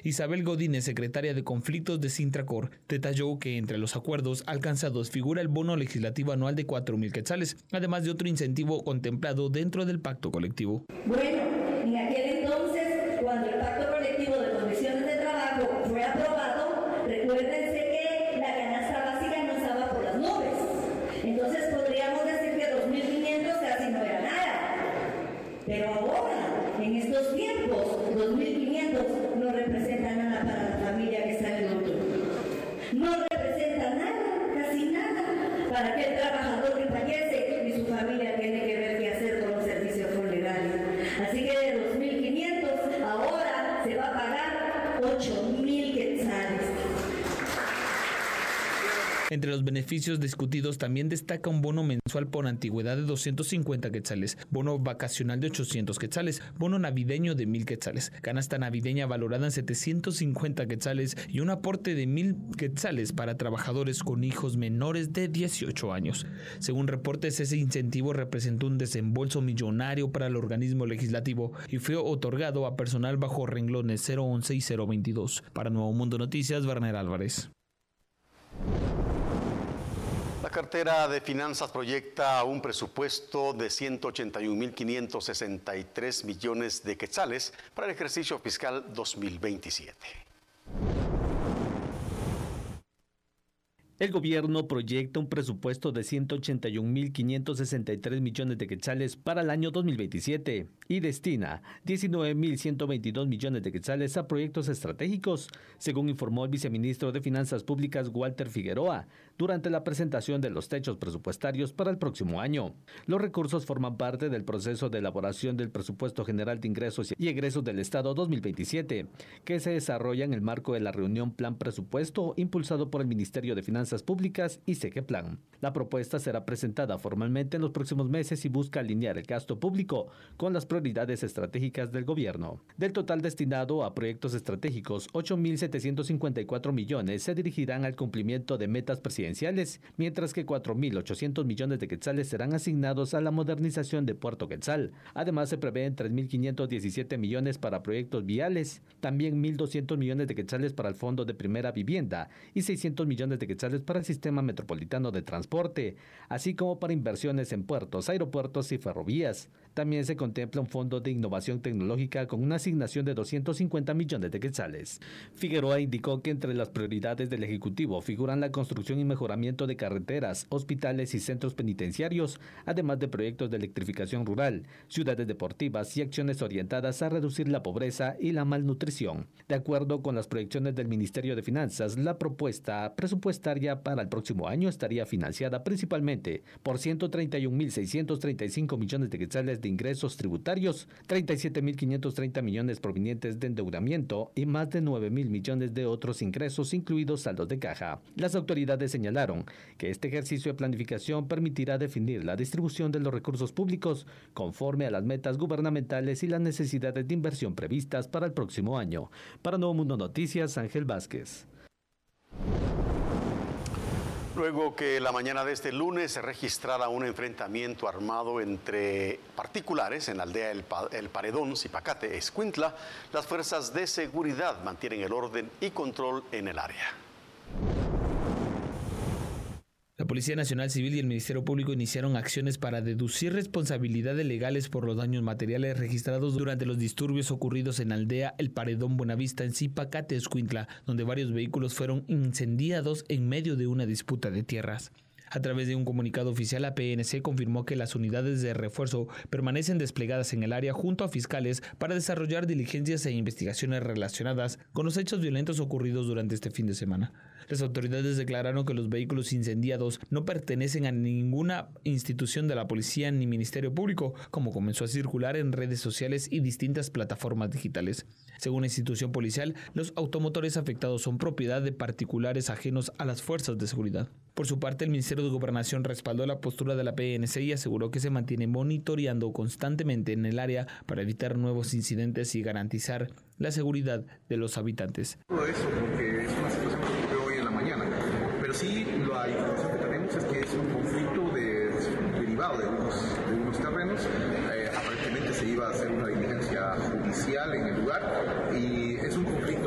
Isabel Godínez, secretaria de Conflictos de Sintracor, detalló que entre los acuerdos alcanzados figura el bono legislativo anual de 4,000 quetzales, además de otro incentivo contemplado dentro del pacto colectivo. Bueno, en aquel entonces, cuando el pacto colectivo de condiciones de trabajo fue aprobado, recuérdense que la canasta básica no estaba por las nubes. Entonces podríamos decir que 2.500 casi no era nada. Pero ahora, en estos tiempos, 2.500 no representa nada para la familia que está en el otro. No representa nada, casi nada, para aquel trabajador que fallece y su familia tiene que ver qué hacer con los servicios funerarios. Así que de 2.500 ahora se va a pagar 8,000 quetzales. Entre los beneficios discutidos también destaca un bono mensual por antigüedad de 250 quetzales, bono vacacional de 800 quetzales, bono navideño de 1,000 quetzales, canasta navideña valorada en 750 quetzales y un aporte de 1,000 quetzales para trabajadores con hijos menores de 18 años. Según reportes, ese incentivo representó un desembolso millonario para el organismo legislativo y fue otorgado a personal bajo renglones 011 y 022. Para Nuevo Mundo Noticias, Werner Álvarez. La cartera de finanzas proyecta un presupuesto de 181.563 millones de quetzales para el ejercicio fiscal 2027. El gobierno proyecta un presupuesto de 181.563 millones de quetzales para el año 2027 y destina 19.122 millones de quetzales a proyectos estratégicos, según informó el viceministro de Finanzas Públicas Walter Figueroa durante la presentación de los techos presupuestarios para el próximo año. Los recursos forman parte del proceso de elaboración del Presupuesto General de Ingresos y Egresos del Estado 2027, que se desarrolla en el marco de la reunión Plan Presupuesto impulsado por el Ministerio de Finanzas Públicas y Sequeplan. La propuesta será presentada formalmente en los próximos meses y busca alinear el gasto público con las prioridades estratégicas del gobierno. Del total destinado a proyectos estratégicos, 8.754 millones se dirigirán al cumplimiento de metas presidenciales, mientras que 4.800 millones de quetzales serán asignados a la modernización de Puerto Quetzal. Además, se prevén 3.517 millones para proyectos viales, también 1.200 millones de quetzales para el Fondo de Primera Vivienda y 600 millones de quetzales para el Sistema Metropolitano de Transporte, así como para inversiones en puertos, aeropuertos y ferrovías. También se contempla un fondo de innovación tecnológica con una asignación de 250 millones de quetzales. Figueroa indicó que entre las prioridades del Ejecutivo figuran la construcción y mejoramiento de carreteras, hospitales y centros penitenciarios, además de proyectos de electrificación rural, ciudades deportivas y acciones orientadas a reducir la pobreza y la malnutrición. De acuerdo con las proyecciones del Ministerio de Finanzas, la propuesta presupuestaria para el próximo año estaría financiada principalmente por 131.635 millones de quetzales de ingresos tributarios, 37.530 millones provenientes de endeudamiento y más de 9.000 millones de otros ingresos, incluidos saldos de caja. Las autoridades señalaron que este ejercicio de planificación permitirá definir la distribución de los recursos públicos conforme a las metas gubernamentales y las necesidades de inversión previstas para el próximo año. Para Nuevo Mundo Noticias, Ángel Vázquez. Luego que la mañana de este lunes se registrara un enfrentamiento armado entre particulares en la aldea El Paredón, Zipacate, Escuintla, las fuerzas de seguridad mantienen el orden y control en el área. La Policía Nacional Civil y el Ministerio Público iniciaron acciones para deducir responsabilidades legales por los daños materiales registrados durante los disturbios ocurridos en la aldea El Paredón Buenavista en Zipacate, Escuintla, donde varios vehículos fueron incendiados en medio de una disputa de tierras. A través de un comunicado oficial, la PNC confirmó que las unidades de refuerzo permanecen desplegadas en el área junto a fiscales para desarrollar diligencias e investigaciones relacionadas con los hechos violentos ocurridos durante este fin de semana. Las autoridades declararon que los vehículos incendiados no pertenecen a ninguna institución de la policía ni Ministerio Público, como comenzó a circular en redes sociales y distintas plataformas digitales. Según la institución policial, los automotores afectados son propiedad de particulares ajenos a las fuerzas de seguridad. Por su parte, el Ministerio de Gobernación respaldó la postura de la PNC y aseguró que se mantiene monitoreando constantemente en el área para evitar nuevos incidentes y garantizar la seguridad de los habitantes. Todo eso porque es una situación que ocurrió hoy en la mañana, pero sí la información que tenemos es que es un conflicto derivado de unos terrenos. Aparentemente se iba a hacer una diligencia judicial en el lugar y es un conflicto